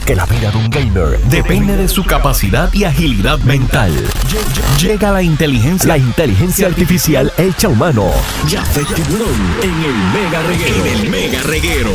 que la vida de un gamer depende de su capacidad y agilidad mental. Llega la inteligencia artificial hecha humano. Jafet Tiburón en el Mega Reguero.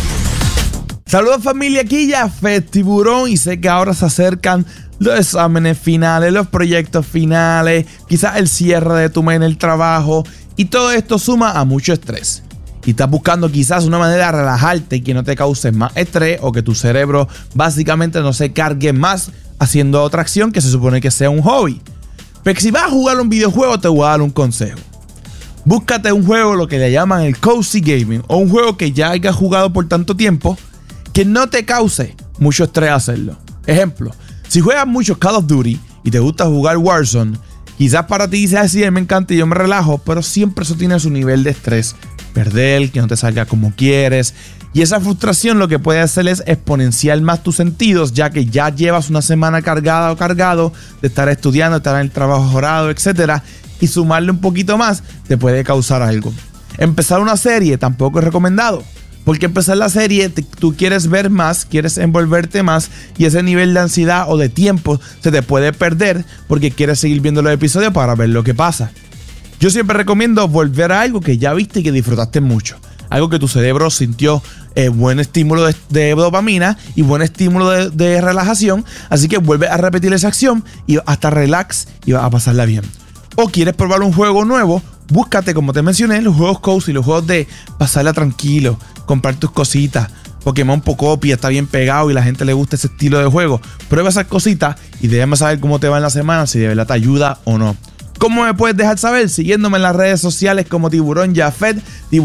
Saludos familia, aquí Jafet Tiburón y sé que ahora se acercan los exámenes finales, los proyectos finales, quizás el cierre de tu mes en el trabajo y todo esto suma a mucho estrés. Y estás buscando quizás una manera de relajarte y que no te cause más estrés o que tu cerebro básicamente no se cargue más haciendo otra acción que se supone que sea un hobby. Pero si vas a jugar un videojuego te voy a dar un consejo. Búscate un juego, lo que le llaman el cozy gaming, o un juego que ya hayas jugado por tanto tiempo que no te cause mucho estrés hacerlo. Ejemplo, si juegas mucho Call of Duty y te gusta jugar Warzone, quizás para ti dices así, me encanta y yo me relajo, pero siempre eso tiene su nivel de estrés. Perder, que no te salga como quieres. Y esa frustración lo que puede hacer es exponenciar más tus sentidos, ya que ya llevas una semana cargada o cargado de estar estudiando, estar en el trabajo jorado, etc. Y sumarle un poquito más te puede causar algo. Empezar una serie tampoco es recomendado. Porque empezar la serie, tú quieres ver más, quieres envolverte más y ese nivel de ansiedad o de tiempo se te puede perder porque quieres seguir viendo los episodios para ver lo que pasa. Yo siempre recomiendo volver a algo que ya viste y que disfrutaste mucho. Algo que tu cerebro sintió buen estímulo de dopamina y buen estímulo de relajación. Así que vuelve a repetir esa acción y hasta relax y vas a pasarla bien. O quieres probar un juego nuevo, búscate, como te mencioné, los juegos cozy, los juegos de pasarla tranquilo, comprar tus cositas. Pokémon Pocopia está bien pegado y la gente le gusta ese estilo de juego. Prueba esas cositas y déjame saber cómo te va en la semana, si de verdad te ayuda o no. ¿Cómo me puedes dejar saber? Siguiéndome en las redes sociales como Tiburón Jafet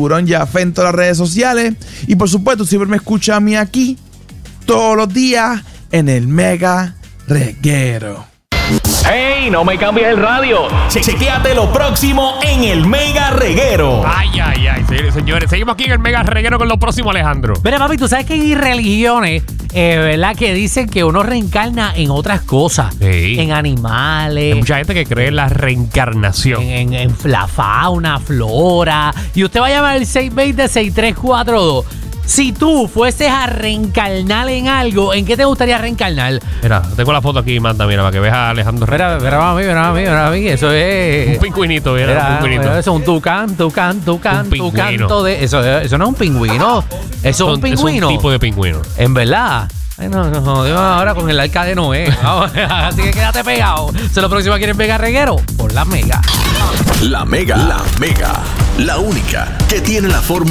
en todas las redes sociales. Y por supuesto, siempre me escucha a mí aquí todos los días en el Mega Reguero. ¡Hey! No me cambies el radio. Chequéate lo próximo en el Mega Reguero. Ay, señores. Seguimos aquí en el Mega Reguero con lo próximo, Alejandro. Mira, papi, tú sabes que hay religiones, ¿verdad? Que dicen que uno reencarna en otras cosas. Sí. En animales. Hay mucha gente que cree en la reencarnación. En la fauna, flora. Y usted va a llamar al 620-6342. Si tú fueses a reencarnar en algo, ¿en qué te gustaría reencarnar? Mira, tengo la foto aquí, manda, mira, para que veas a Alejandro. Mira a mí, eso es... Un pingüinito, mira, un pingüinito. Eso es un tucán, Un pingüino. eso no es un pingüino, eso es un pingüino. Es un tipo de pingüino. En verdad. Ay, no, ahora con el arca de Noé. Así que quédate pegado. Se lo próximo aquí en el Mega Reguero por la Mega. La Mega. La única que tiene la fórmula